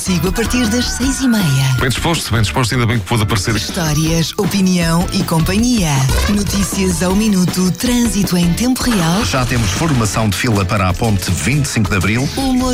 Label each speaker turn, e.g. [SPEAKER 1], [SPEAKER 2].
[SPEAKER 1] Sigo a partir das 6:30.
[SPEAKER 2] Bem disposto, ainda bem que pôde aparecer.
[SPEAKER 1] Histórias, opinião e companhia. Notícias ao minuto, trânsito em tempo real.
[SPEAKER 3] Já temos formação de fila para a ponte 25 de Abril.
[SPEAKER 1] Humor